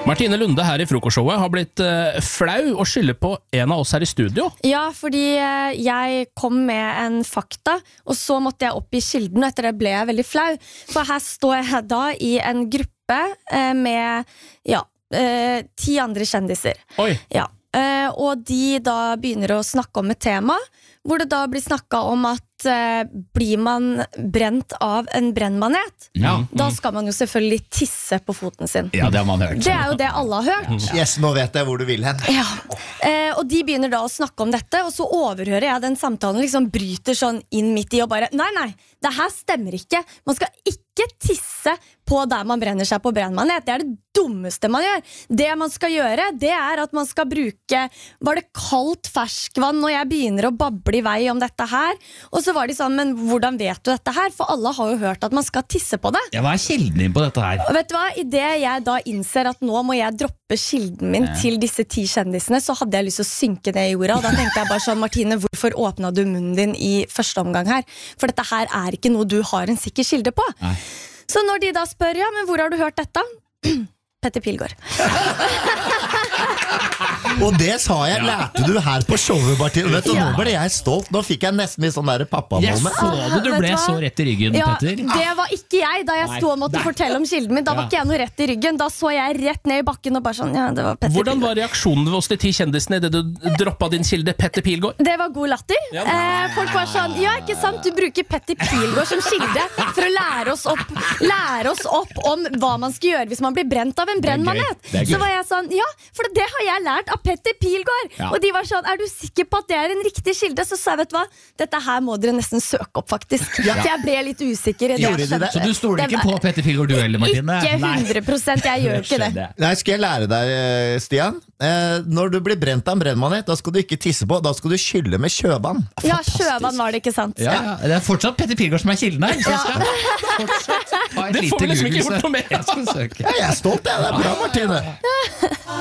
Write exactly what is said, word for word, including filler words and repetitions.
Martine Lunde her i frokostshowet har blitt uh, flau og skylder på en av oss her i studio. Ja, fordi uh, jeg kom med en fakta, og så måtte jeg opp i kilden, og etter det ble jeg veldig flau. For her står jeg da i en gruppe uh, med ja, uh, ti andre kjendiser. Oi. Ja. Uh, og de da begynner å snakke om et tema, hvor det da blir snakket om at uh, blir man brent av en brennmanet, Ja. da skal man jo selvfølgelig tisse på foten sin. Ja, det har man hørt. Det er jo det alle har hørt. Yes, nå vet jeg hvor du vil hen. Ja. Eh, og de begynner da å snakke om dette, og så overhører jeg den samtalen, liksom bryter sånn inn midt i og bare, nei, nei, det her stemmer ikke. Man skal ikke tisse på der man brenner seg på brennmanet. Det er det dummeste man gjør. Det man skal gjøre, det er at man skal bruke, var det kaldt ferskvann når jeg begynner å bable i vei om dette her? Og så var de sånn, men hvordan vet du dette her? For alle har jo hørt at man skal tisse på det. Ja, hva er kilden din på dette her? Og vet du hva, i det jeg da innser at nå må jeg droppe kilden min til disse ti kjendisene, så hadde jeg lyst til å synke ned i jorda, og da tenkte jeg bare sånn, Martine, hvorfor åpnet du munnen din i første omgang her? For dette her er ikke noe du har en sikker kilde på. Nei. Så når de da spør, ja, men hvor har du hørt dette? Petter Pilgaard. Og det sa jeg, lærte du her på showet, Martin. Vet du, Ja. nå ble jeg stolt. Nå fikk jeg nesten litt sånn der Jeg pappamål. så det, du Vet ble du hva? så rett i ryggen, Ja, Petter. det var ikke jeg da jeg Nei, sto og måtte nei. fortelle om kilden min. Da var Ja. ikke jeg noe rett i ryggen. Da så jeg rett ned i bakken og bare sånn, ja, det var Petter Hvordan Pilgaard. var reaksjonen hos de ti kjendisene i det du droppet din kilde, Petter Pilgaard? Det var god latter. Ja. Eh, folk var sånn, ja, ikke sant, du bruker Petter Pilgaard som kilde for å lære oss opp, lære oss opp om hva man skal gjøre hvis man blir brent av en brennmanet. Det er gøy. Så var jeg sånn, ja, for det har jeg lært av Petter Pilgaard. Ja. Og de var sånn, er du sikker på at det er en riktig kilde? Så sa jeg, vet du hva, dette her må dere nesten søke opp faktisk. Ja. For jeg ble litt usikker i det Gjorde jeg de det? skjønte. Så du stoler Det ikke var- på Petter Pilgaard du heller, Martine? Ikke Nei. hundre prosent, jeg gjør ikke det. Skjønner jeg. Nei, skal jeg lære deg, eh, Stian? Eh, når du blir brent av en brennmanet, da skal du ikke tisse på, da skal du skylle med sjøvann. Ja, sjøvann var det, ikke sant? Ja, ja, det er fortsatt Petter Pilgaard som er kilden her. Så jeg skal fortsatt ha et Det får vi lite liksom ikke Google-søk. gjort noe med. Jeg skal søke. Ja, jeg er stolt, jeg. Det er bra, Martine.